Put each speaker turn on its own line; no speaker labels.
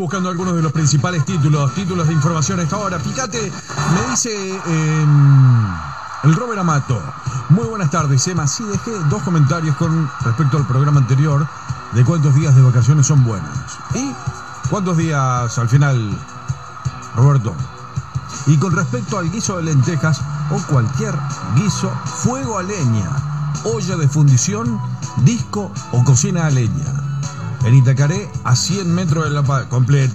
buscando algunos de los principales títulos de información a esta hora. Fíjate, me dice el Robert Amato. Muy buenas tardes, Emma. Sí, dejé 2 comentarios con respecto al programa anterior de cuántos días de vacaciones son buenos. ¿Y cuántos días al final, Roberto? Y con respecto al guiso de lentejas o cualquier guiso, fuego a leña, olla de fundición, disco o cocina a leña. En Itacaré, a 100 metros de La Paz. Completo.